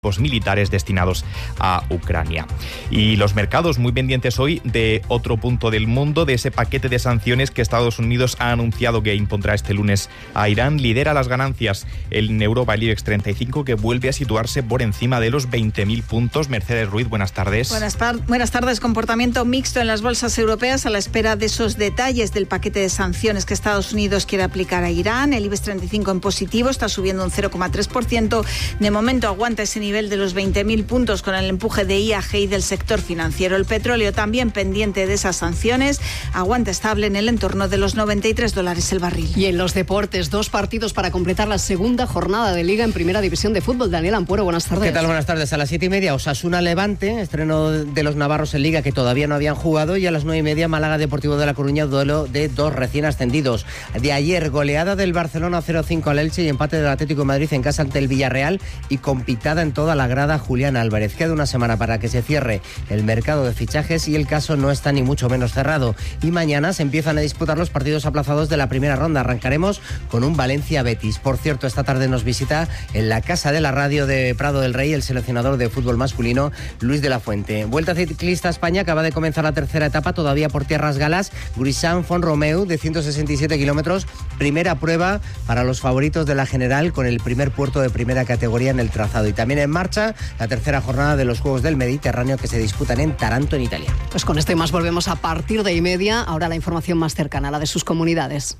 militares destinados a Ucrania. Y los mercados muy pendientes hoy de otro punto del mundo, de ese paquete de sanciones que Estados Unidos ha anunciado que impondrá este lunes a Irán. Lidera las ganancias en Europa el IBEX 35, que vuelve a situarse por encima de los 20.000 puntos. Mercedes Ruiz, buenas tardes. Buenas tardes. Comportamiento mixto en las bolsas europeas a la espera de esos detalles del paquete de sanciones que Estados Unidos quiere aplicar a Irán. El IBEX 35 en positivo, está subiendo un 0,3%. De momento aguanta ese nivel de los 20.000 puntos con el empuje de IAG y del sector financiero. El petróleo, también pendiente de esas sanciones, aguanta estable en el entorno de los $93 el barril. Y en los deportes, 2 partidos para completar la segunda jornada de Liga en Primera División de Fútbol. Daniel Ampuero, buenas tardes. ¿Qué tal? Buenas tardes. A las 7:30, Osasuna-Levante, estreno de los navarros en Liga, que todavía no habían jugado, y a las 9:30, Málaga-Deportivo de La Coruña, duelo de 2 recién ascendidos. De ayer, goleada del Barcelona 0-5 al Elche y empate del Atlético de Madrid en casa ante el Villarreal, y con pitada en toda la grada Julián Álvarez. Queda una semana para que se cierre el mercado de fichajes y el caso no está ni mucho menos cerrado. Y mañana se empiezan a disputar los partidos aplazados de la primera ronda. Arrancaremos con un Valencia-Betis. Por cierto, esta tarde nos visita en la Casa de la Radio de Prado del Rey el seleccionador de fútbol masculino, Luis de la Fuente. Vuelta ciclista a España, acaba de comenzar la tercera etapa, todavía por tierras galas. Grisant-Font-Romeu, de 167 kilómetros. Primera prueba para los favoritos de la general, con el primer puerto de primera categoría en el trazado. Y también en marcha la tercera jornada de los Juegos del Mediterráneo, que se disputan en Taranto, en Italia. Pues con esto y más volvemos a partir de 1:30. Ahora la información más cercana, la de sus comunidades.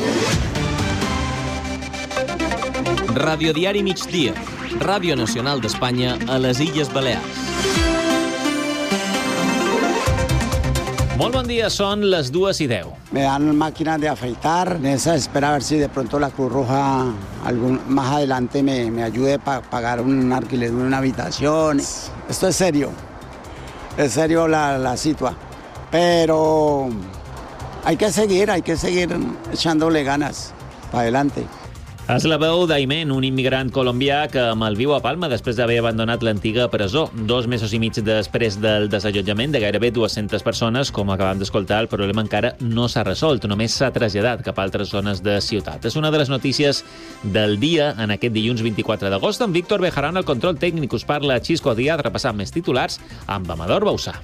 Radio Diari Migdia, Ràdio Nacional d'Espanya a les Illes Balears. Molt bon dia, son las 2:10. Me dan máquinas de afeitar, en esa espera a ver si de pronto la Cruz Roja más adelante me ayude para pagar un alquiler de una habitación. Esto es serio la situación, pero hay que seguir echándole ganas para adelante. És la veu d'Aymen, un immigrant colombià que malviu a Palma després d'haver abandonat l'antiga presó. 2 mesos i mig després del desallotjament de gairebé 200 persones, com acabem d'escoltar, el problema encara no s'ha resolt, només s'ha traslladat cap a altres zones de ciutat. És una de les notícies del dia en aquest dilluns 24 d'agost. En Víctor Bejarano, el control tècnic, us parla Xisco Díaz, repassant més titulars amb Amador Bausà.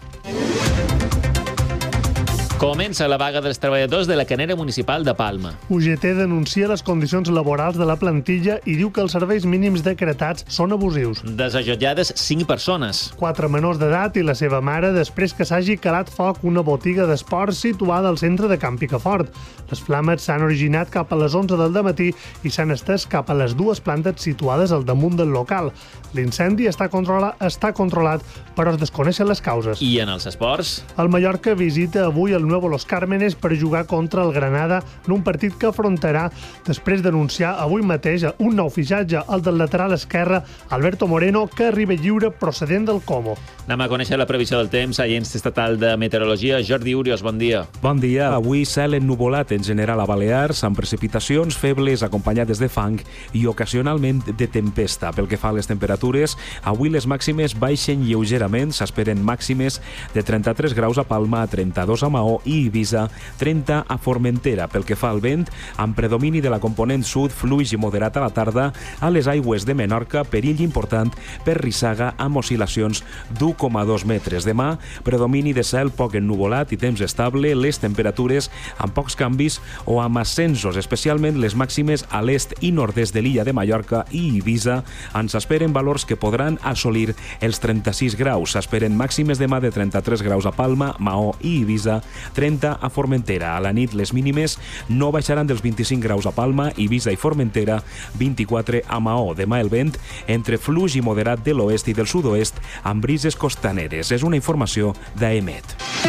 Comença la vaga dels treballadors de la canera municipal de Palma. UGT denuncia les condicions laborals de la plantilla i diu que els serveis mínims decretats són abusius. Desallotjades 5 persones. 4 menors d'edat i la seva mare després que s'hagi calat foc una botiga d'esports situada al centre de Can Picafort. Les flames s'han originat cap a les 11 del dematí i s'han estès cap a les 2 plantes situades al damunt del local. L'incendi està controlat, però es desconeixen les causes. I en els esports? El Mallorca visita avui el Nuevo Los Cármenes per jugar contra el Granada en un partit que afrontarà després d'anunciar avui mateix un nou fitxatge, el del lateral esquerre Alberto Moreno, que arriba lliure procedent del Como. Anem a conèixer la previsió del temps a l'Agència Estatal de Meteorologia. Jordi Urios, bon dia. Bon dia. Avui cel ennuvolat en general a Balears, amb precipitacions febles acompanyades de fang i ocasionalment de tempesta. Pel que fa a les temperatures, avui les màximes baixen lleugerament, s'esperen màximes de 33 graus a Palma, 32 a Maó i Eivissa, 30 a Formentera. Pel que fa al vent, amb predomini de la component sud, fluix i moderat a la tarda, a les aigües de Menorca, perill important per rissaga amb oscil·lacions d'1,2 metres. Demà, predomini de cel poc ennuvolat i temps estable, les temperatures amb pocs canvis o amb ascensos, especialment les màximes a l'est i nord-est de l'illa de Mallorca i Eivissa. Ens esperen valors que podran assolir els 36 graus. S'esperen màximes demà de 33 graus a Palma, Maó i Eivissa, 30 a Formentera. A la nit les mínimes no baixaran dels 25 graus a Palma, Eivissa i Formentera, 24 a Maó. Demà el vent entre fluix i moderat de l'oest i del sud-oest amb brises costaneres. És una informació d'AEMET.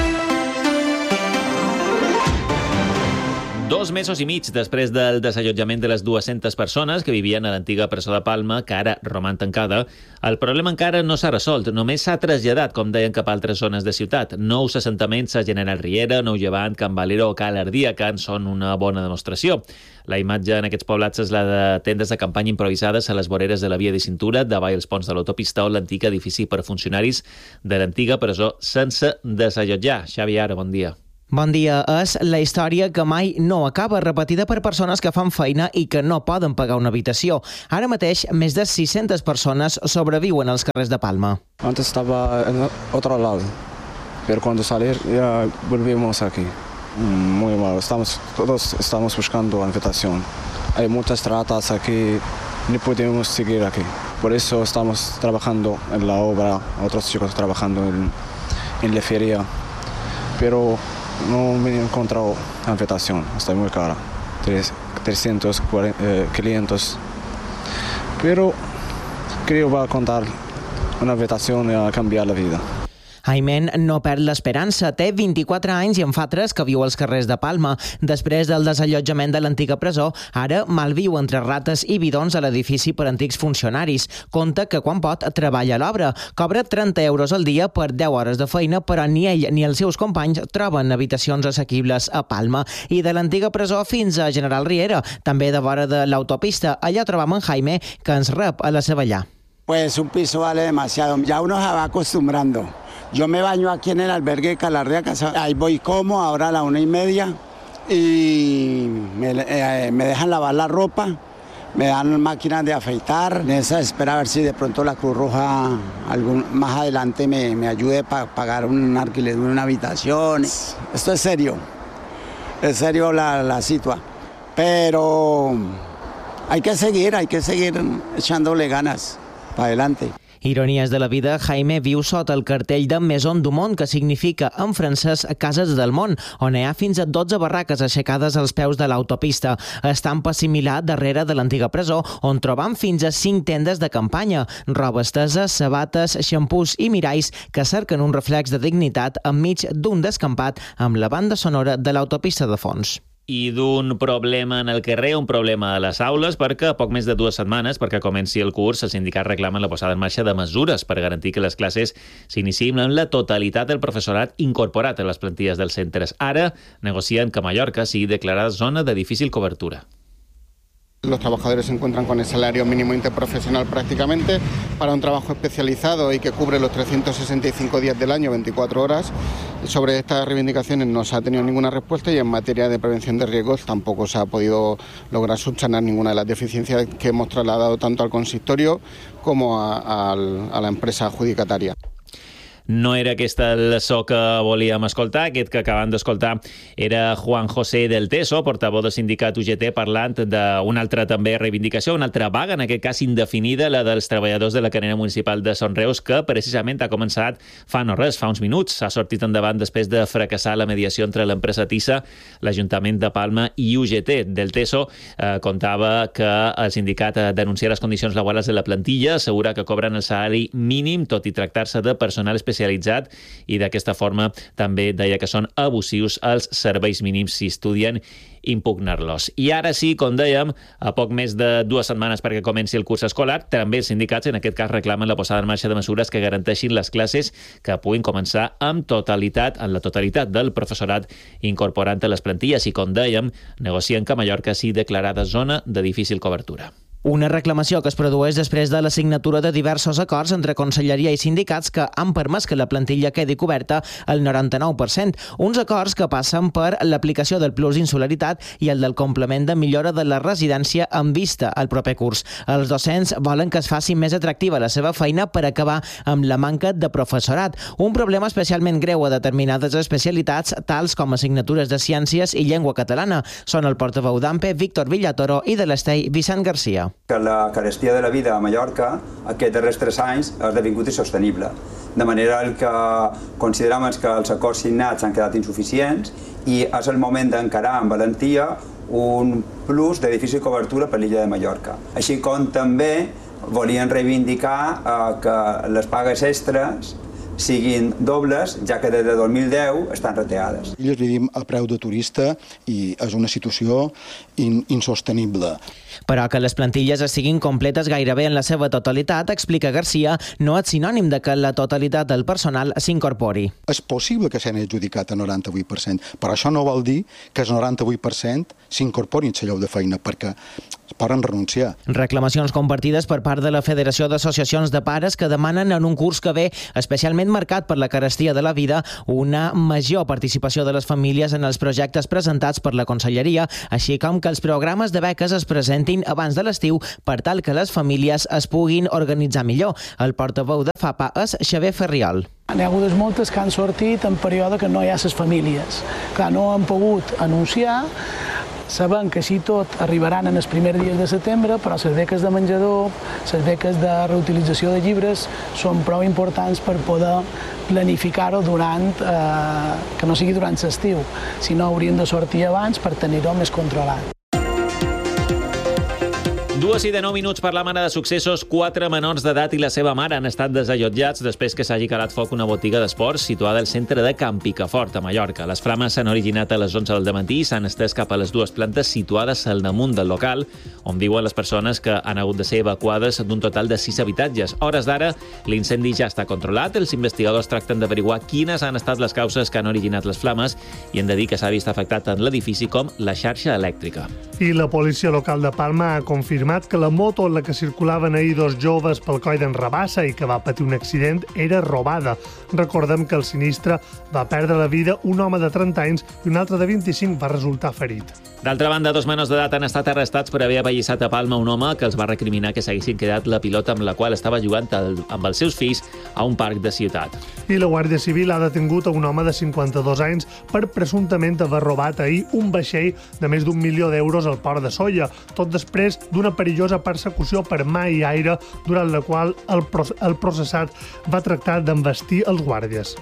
2 mesos i mig després del desallotjament de les 200 persones que vivien a l'antiga presó de Palma, que ara roman tancada, el problema encara no s'ha resolt, només s'ha traslladat, com deien, cap a altres zones de ciutat. Nous assentaments a General Riera, Nou Llevant, Can Valero o Cal Ardiaca en són una bona demostració. La imatge en aquests poblats és la de tendes de campanya improvisades a les voreres de la via de cintura, davall els ponts de l'autopista o l'antic edifici per funcionaris de l'antiga presó sense desallotjar. Xavi Ara, bon dia. Bon dia. És la història que mai no acaba, repetida per persones que fan feina i que no poden pagar una habitació. Ara mateix, més de 600 persones sobreviuen als carrers de Palma. Antes estaba en otro lado, pero cuando salir ya volvimos aquí. Muy mal, todos estamos buscando habitación. Hay muchas tratas aquí, no podemos seguir aquí. Por eso estamos trabajando en la obra, otros chicos trabajando en la feria. Pero no me he encontrado habitación, está muy cara, 300, 500. Pero creo que va a contar una habitación y a cambiar la vida. Aymen no perd l'esperança. Té 24 anys i en fa 3 que viu als carrers de Palma. Després del desallotjament de l'antiga presó, ara malviu entre rates i bidons a l'edifici per antics funcionaris. Conta que quan pot treballa a l'obra. Cobra 30 euros al dia per 10 hores de feina, però ni ell ni els seus companys troben habitacions assequibles a Palma. I de l'antiga presó fins a General Riera, també de vora de l'autopista. Allà trobam en Jaime, que ens rep a la seva llar. Pues un piso vale demasiado, ya uno se va acostumbrando. Yo me baño aquí en el albergue de Calarrea, ahí voy como ahora a la 1:30 y me dejan lavar la ropa, me dan máquinas de afeitar. En esa espera a ver si de pronto la Cruz Roja más adelante me ayude para pagar un alquiler de una habitación. Esto es serio la situación, pero hay que seguir echándole ganas para adelante. Ironies de la vida, Jaime viu sota el cartell de Maison du Monde, que significa en francès Cases del Món, on hi ha fins a 12 barraques aixecades als peus de l'autopista. Estampa similar darrere de l'antiga presó, on trobam fins a 5 tendes de campanya, roba estesa, sabates, xampús i miralls que cerquen un reflex de dignitat enmig d'un descampat amb la banda sonora de l'autopista de fons. I d'un problema en el carrer, un problema a les aules, perquè a poc més de 2 setmanes, perquè comenci el curs, els sindicats reclamen la posada en marxa de mesures per garantir que les classes s'iniciïn amb la totalitat del professorat incorporat a les plantilles dels centres. Ara negocien que Mallorca sigui declarada zona de difícil cobertura. Los trabajadores se encuentran con el salario mínimo interprofesional prácticamente para un trabajo especializado y que cubre los 365 días del año, 24 horas. Sobre estas reivindicaciones no se ha tenido ninguna respuesta y en materia de prevención de riesgos tampoco se ha podido lograr subsanar ninguna de las deficiencias que hemos trasladado tanto al consistorio como a la empresa adjudicataria. No era aquesta el so que volíem escoltar. Aquest que acabem d'escoltar era Juan José del Teso, portaveu del sindicat UGT, parlant d'una altra també reivindicació, una altra vaga, en aquest cas indefinida, la dels treballadors de la cadena municipal de Son Reus, que precisament ha començat fa no res, fa uns minuts. S'ha sortit endavant després de fracassar la mediació entre l'empresa TISA, l'Ajuntament de Palma i UGT. Del Teso contava que el sindicat denuncia les condicions laborals de la plantilla, assegura que cobren el salari mínim, tot i tractar-se de personal especialitzat, i d'aquesta forma també deia que són abusius els serveis mínims si estudien impugnar-los. I ara sí, com dèiem, a poc més de 2 setmanes perquè comenci el curs escolar, també els sindicats en aquest cas reclamen la posada en marxa de mesures que garanteixin les classes que puguin començar amb la totalitat del professorat incorporant a les plantilles i, com dèiem, negocien que Mallorca sigui declarada zona de difícil cobertura. Una reclamació que es produeix després de la signatura de diversos acords entre Conselleria i sindicats que han permès que la plantilla quedi coberta al 99%. Uns acords que passen per l'aplicació del plus insularitat i el del complement de millora de la residència en vista al proper curs. Els docents volen que es faci més atractiva la seva feina per acabar amb la manca de professorat, un problema especialment greu a determinades especialitats tals com assignatures de ciències i llengua catalana. Són el portaveu d'AMPE, Víctor Villatoro, i de l'Estei, Vicent Garcia. Que la carestia de la vida a Mallorca aquests darrers 3 anys ha esdevingut insostenible. De manera que considerem que els acords signats han quedat insuficients i és el moment d'encarar amb valentia un plus de difícil cobertura per l'illa de Mallorca. Així com també volien reivindicar que les pagues extres siguin dobles, ja que des de 2010 estan reteades. Ells vivim a preu de turista i és una situació insostenible. Però que les plantilles siguin completes gairebé en la seva totalitat, explica Garcia, no és sinònim de que la totalitat del personal s'incorpori. És possible que s'hagi adjudicat a 98%, però això no vol dir que el 98% s'incorporin al lloc de feina, perquè poden renunciar. Reclamacions compartides per part de la Federació d'Associacions de Pares que demanen en un curs que ve, especialment creixement marcat per la carestia de la vida, una major participació de les famílies en els projectes presentats per la Conselleria, així com que els programes de beques es presentin abans de l'estiu per tal que les famílies es puguin organitzar millor. El portaveu de FAPA és Xavier Ferriol. N'hi ha hagut moltes que han sortit en període que no hi ha les famílies. Clar, no han pogut anunciar, sabem que així tot arribaran en els primers dies de setembre, però les beques de menjador, les beques de reutilització de llibres són prou importants per poder planificar-ho durant, que no sigui durant l'estiu, sinó haurien de sortir abans per tenir-ho més controlat. 2:09 per la mare de successos. 4 menors d'edat i la seva mare han estat desallotjats després que s'hagi calat foc una botiga d'esports situada al centre de Can Picafort, a Mallorca. Les flames s'han originat a les 11 del dematí i s'han estès cap a les dues plantes situades al damunt del local, on viuen les persones que han hagut de ser evacuades d'un total de 6 habitatges. A hores d'ara, l'incendi ja està controlat. Els investigadors tracten d'averiguar quines han estat les causes que han originat les flames i han de dir que s'ha vist afectat tant l'edifici com la xarxa elèctrica. I la policia local de Palma ha confirmat que la moto en la que circulaven ahir dos joves pel coll d'en Rabassa i que va patir un accident era robada. Recordem que el sinistre va perdre la vida un home de 30 anys i un altre de 25 va resultar ferit. D'altra banda, 2 menors d'edat han estat arrestats per haver apallissat a Palma un home que els va recriminar que s'haguessin quedat la pilota amb la qual estava jugant amb els seus fills a un parc de ciutat. I la Guàrdia Civil ha detingut a un home de 52 anys per presumptament haver robat ahir un vaixell de més d'1 milió d'euros al port de Sóller, tot després d'una perillosa persecució per mà i aire durant la qual el processat va tractar d'envestir els guàrdies.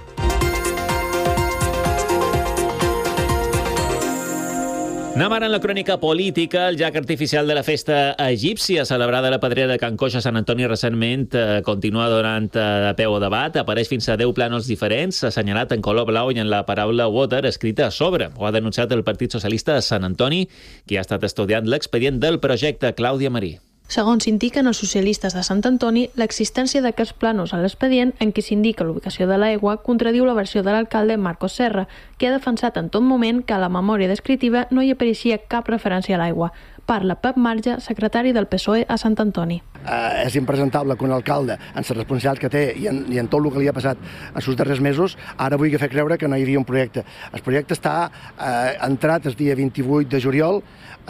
Anem ara en la crònica política. El llac artificial de la festa egípcia, celebrada a la pedrera de Can Coix a Sant Antoni recentment, continua donant de peu a debat. Apareix fins a 10 plànols diferents, assenyalat en color blau i en la paraula water escrita a sobre. Ho ha denunciat el Partit Socialista de Sant Antoni, qui ha estat estudiant l'expedient del projecte. Clàudia Marí. Segons indiquen els socialistes de Sant Antoni, l'existència d'aquests plànols a l'expedient en què s'indica l'ubicació de l'aigua contradiu la versió de l'alcalde Marcos Serra, que ha defensat en tot moment que a la memòria descriptiva no hi apareixia cap referència a l'aigua. Parla Pep Marge, secretari del PSOE a Sant Antoni. És impresentable que un alcalde, en les responsabilitats que té i en tot el que li ha passat en els darrers mesos, ara vulgui fer creure que no hi havia un projecte. El projecte està entrat el dia 28 de juliol,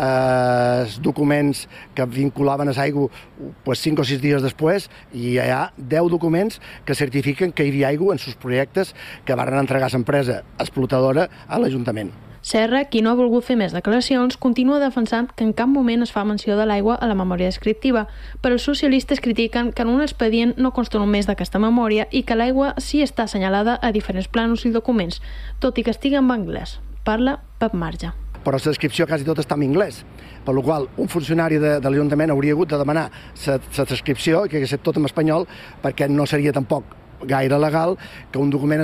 els documents que vinculaven a l'aigua 5 o 6 dies després, i hi ha 10 documents que certifiquen que hi havia aigua en els projectes que van entregar l'empresa explotadora a l'Ajuntament. Serra, qui no ha volgut fer més declaracions, continua defensant que en cap moment es fa menció de l'aigua a la memòria descriptiva, però els socialistes critiquen que en un expedient no consta només d'aquesta memòria i que l'aigua sí està assenyalada a diferents plànols i documents, tot i que estigui en anglès. Parla Pep Marge. Però la descripció quasi tot està en anglès, per la qual un funcionari de l'Ajuntament hauria hagut de demanar la descripció, que hagués estat tot en espanyol, perquè no seria tampoc gaire legal que un document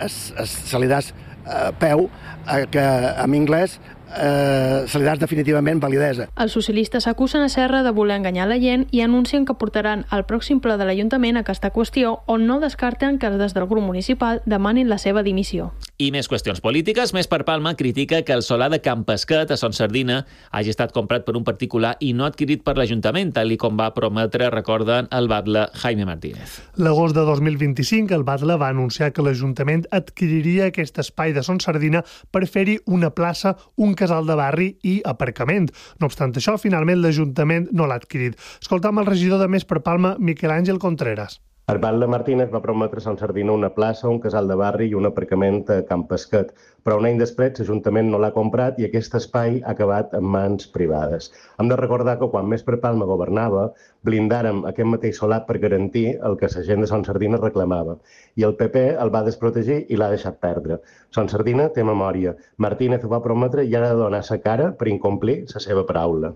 se li dàs peu que en anglès se li dàs definitivament validesa. Els socialistes acusen a Serra de voler enganyar la gent i anuncien que portaran al pròxim ple de l'Ajuntament aquesta qüestió, on no descarten que des del grup municipal demanin la seva dimissió. I més qüestions polítiques. Més per Palma critica que el solar de Can Pesquet, a Son Sardina, hagi estat comprat per un particular i no adquirit per l'Ajuntament, tal com va prometre, recorden, el batlle Jaime Martínez. L'agost de 2025, el batlle va anunciar que l'Ajuntament adquiriria aquest espai de Son Sardina per fer-hi una plaça, un casal de barri i aparcament. No obstant això, finalment l'Ajuntament no l'ha adquirit. Escoltam el regidor de Més per Palma, Miquel Àngel Contreras. El batlle Martínez va prometre a Son Sardina una plaça, un casal de barri i un aparcament a Can Pesquet, però un any després l'Ajuntament no l'ha comprat i aquest espai ha acabat en mans privades. Hem de recordar que quan Més per Palma governava, blindàrem aquest mateix solar per garantir el que la gent de Son Sardina reclamava. I el PP el va desprotegir i l'ha deixat perdre. Son Sardina té memòria. Martínez ho va prometre i ha de donar sa cara per incomplir la seva paraula.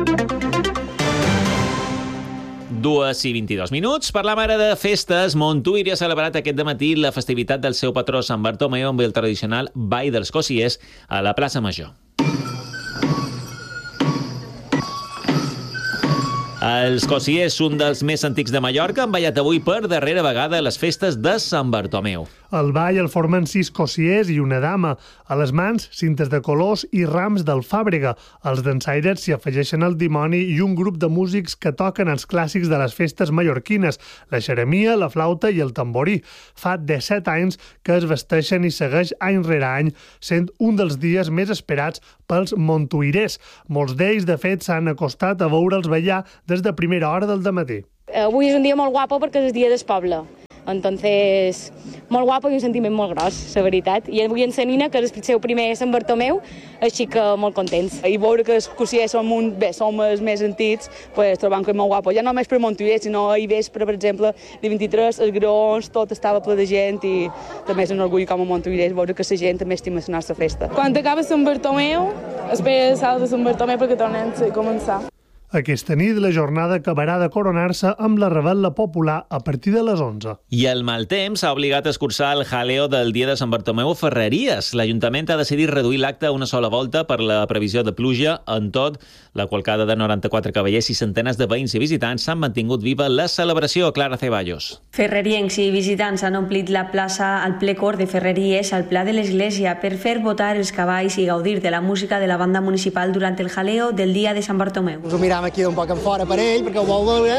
2:22. Parlam ara de festes. Montuïri ha celebrat aquest dematí la festivitat del seu patró Sant Bartomeu amb el tradicional Ball dels Cossiers a la plaça Major. Els Cossiers, un dels més antics de Mallorca, han ballat avui per darrera vegada a les festes de Sant Bartomeu. El ball el formen 6 cossiers i una dama. A les mans, cintes de colors i rams d'alfàbrega. Els dansaires s'hi afegeixen el dimoni i un grup de músics que toquen els clàssics de les festes mallorquines, la xeremia, la flauta i el tamborí. Fa 17 anys que es vesteixen i segueix any rere any, sent un dels dies més esperats pels montuirers. Molts d'ells, de fet, s'han acostat a veure'ls ballar des de primera hora del dematí. Avui és un dia molt guapo perquè és el dia del poble. Entonces, molt guapo i un sentiment molt gros, la veritat. I avui en la nina, que és el seu primer Sant Bartomeu, així que molt contents. I veure que els cossiers som els més antics, pues, trobam que és molt guapo. Ja no només per Montuïr, sinó ahir vespre, per exemple, de 23, els graons, tot estava ple de gent i també és un orgull com a Montuïrers veure que la gent també estima la nostra festa. Quan acaba Sant Bartomeu, espera el salt de Sant Bartomeu perquè tornem a començar. Aquesta nit la jornada acabarà de coronar-se amb la revetla popular a partir de les 11. I el mal temps ha obligat a escurçar el jaleo del dia de Sant Bartomeu a Ferreries. L'Ajuntament ha decidit reduir l'acte a una sola volta per la previsió de pluja. En tot, la qualcada de 94 cavallers i centenes de veïns i visitants s'han mantingut viva la celebració. Clara Ceballos. Ferreriencs i visitants han omplit la plaça al ple cor de Ferreries al Pla de l'Església per fer votar els cavalls i gaudir de la música de la banda municipal durant el jaleo del dia de Sant Bartomeu. Aquí un poc en fora per ell, perquè ho vol veure,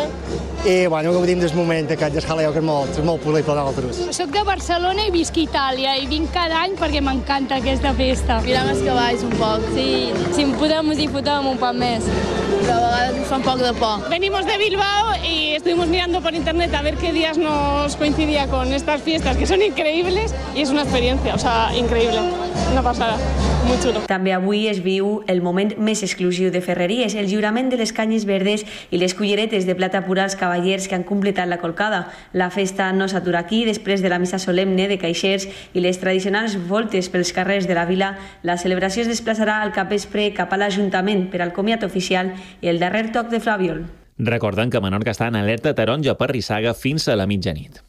i bueno, gaudim del moment aquest del jaleo, que és molt polit per nosaltres. Soc de Barcelona i visc a Itàlia, i vinc cada any perquè m'encanta aquesta festa. Mirem els cavalls un poc, sí, si en podem disfrutar un poc més, però a vegades ens fa un poc de por. Venimos de Bilbao y estuvimos mirando por internet a ver qué días nos coincidía con estas fiestas, que son increíbles, y es una experiencia, o sea, increíble, una pasada, muy chulo. També avui es viu el moment més exclusiu de Ferreries, el lliurament de les canyes verdes i les culleretes de plata pura als cavallers que han completat la colcada. La festa no s'atura aquí. Després de la missa solemne de caixers i les tradicionals voltes pels carrers de la vila, la celebració es desplaçarà al capvespre cap a l'Ajuntament per al comiat oficial i el darrer toc de Flabiol. Recorden que Menorca està en alerta taronja per rissaga fins a la mitjanit.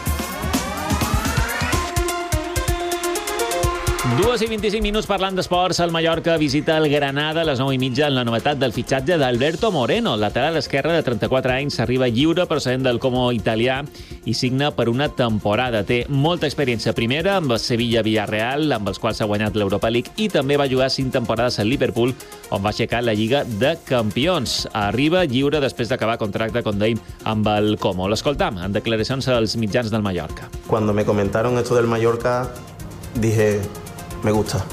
2:25 parlant d'esports. El Mallorca visita el Granada a les 9:30 en la novetat del fitxatge d'Alberto Moreno. Lateral esquerre de 34 anys, arriba lliure procedent del Como italià i signa per una temporada. Té molta experiència primera amb Sevilla-Villarreal, amb els quals ha guanyat l'Europa League, i també va jugar 5 temporades al Liverpool, on va aixecar la Lliga de Campions. Arriba lliure després d'acabar contracte, com dèiem, amb el Como. L'escoltam en declaracions als mitjans del Mallorca. Cuando me comentaron esto del Mallorca, dije... Me gusta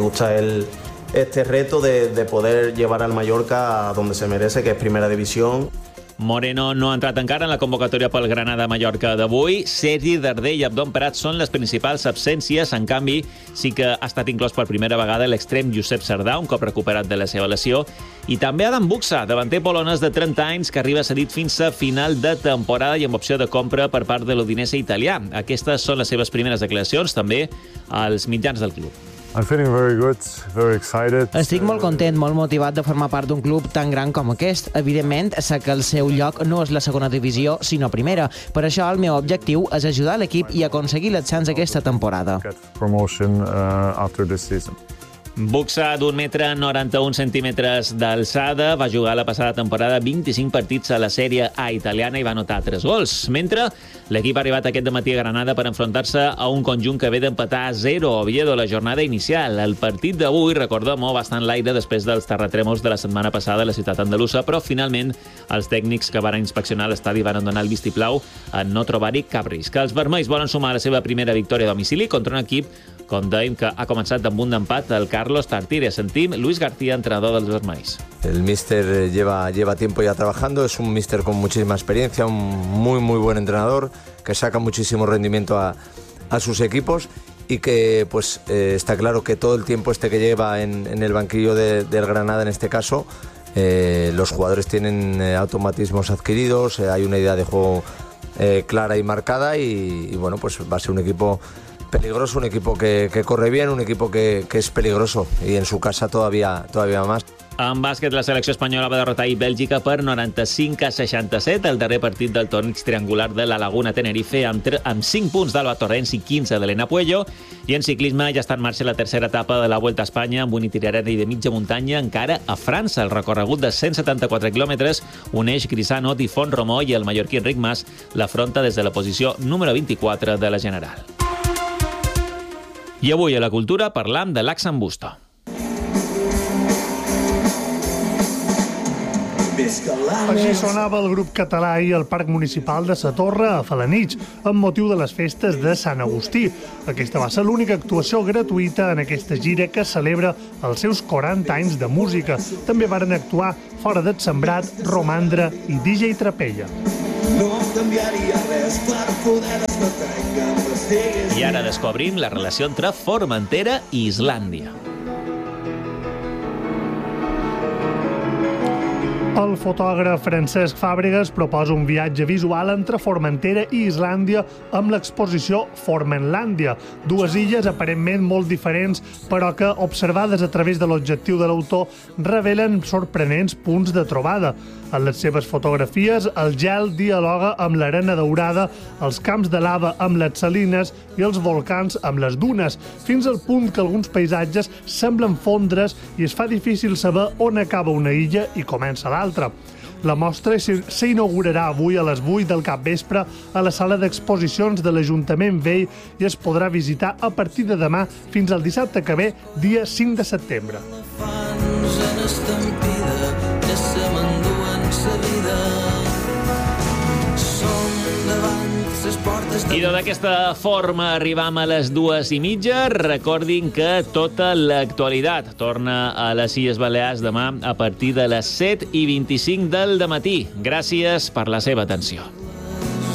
este reto de poder llevar al Mallorca a donde se merece, que es Primera División. Moreno no ha entrat encara en la convocatòria pel Granada-Mallorca d'avui. Sergi Darder i Abdon Prat són les principals absències. En canvi, sí que ha estat inclòs per primera vegada l'extrem Josep Sardà, un cop recuperat de la seva lesió. I també Adam Buxa, davanter polonès de 30 anys, que arriba cedit fins a final de temporada i amb opció de compra per part de l'Udinese italià. Aquestes són les seves primeres declaracions, també als mitjans del club. I'm feeling very good, very excited. Estic molt content, molt motivat de formar part d'un club tan gran com aquest. Evidentment, sé que el seu lloc no és la segona divisió, sinó primera. Per això el meu objectiu és ajudar l'equip i aconseguir l'ascens aquesta temporada. Promotion after this season. Buxa, d'1,91 m d'alçada, va jugar la passada temporada 25 partits a la Sèrie A italiana i va anotar 3 gols. Mentre l'equip ha arribat aquest dematí a Granada per enfrontar-se a un conjunt que ve d'empatar a 0 a Oviedo la jornada inicial. El partit d'avui, recordem-ho, va estar en l'aire després dels terratrèmols de la setmana passada a la ciutat andalusa, però finalment els tècnics que van inspeccionar l'estadi van donar el vistiplau en no trobar-hi cap risc. Els vermells volen sumar la seva primera victòria a domicili contra un equip, com dèiem, que ha començat amb un empat el Carlos Tartiere. Sentim Luis García, entrenador dels vermells. El míster lleva tiempo ya trabajando, es un míster con muchísima experiencia, un muy buen entrenador que saca muchísimo rendimiento a sus equipos y que pues está claro que todo el tiempo que lleva en el banquillo del Granada en este caso, los jugadores tienen automatismos adquiridos, hay una idea de juego clara y marcada y bueno, pues va a ser un equipo peligroso, un equipo que corre bien, un equipo que es peligroso y en su casa todavía más. En bàsquet, la selecció espanyola va derrotar ahir Bèlgica per 95-67, el darrer partit del torneig triangular de la Laguna Tenerife, amb 5 punts d'Alba Torrents i 15 d'Elena Puello. I en ciclisme ja està en marxa la tercera etapa de la Vuelta a Espanya, amb un itinerari de mitja muntanya encara a França. El recorregut de 174 quilòmetres uneix Grisano i Font-Romeu, i el mallorquí Enric Mas l'afronta des de la posició número 24 de la general. I avui a la cultura parlam de l'Axambusto. Així sonava el grup català ahir al Parc Municipal de Sa Torre, a Felanitx, amb motiu de les festes de Sant Agustí. Aquesta va ser l'única actuació gratuïta en aquesta gira que celebra els seus 40 anys de música. També varen actuar Fora del Sembrat, Romandre i DJ Trapella. No canviaria res per poder despertar que m'estigués... I ara descobrim la relació entre Formentera i Islàndia. El fotògraf Francesc Fàbregas proposa un viatge visual entre Formentera i Islàndia amb l'exposició Formenlàndia, dues illes aparentment molt diferents, però que, observades a través de l'objectiu de l'autor, revelen sorprenents punts de trobada. En les seves fotografies, el gel dialoga amb l'arena daurada, els camps de lava amb les salines i els volcans amb les dunes, fins al punt que alguns paisatges semblen fondre's i es fa difícil saber on acaba una illa i comença l'altra. La mostra s'inaugurarà avui a les 8 del capvespre a la sala d'exposicions de l'Ajuntament Vell i es podrà visitar a partir de demà fins al dissabte que ve, dia 5 de setembre. I d'aquesta forma arribam a les 2:30. Recordin que tota l'actualitat torna a les Illes Balears demà a partir de les 7:25 del dematí. Gràcies per la seva atenció.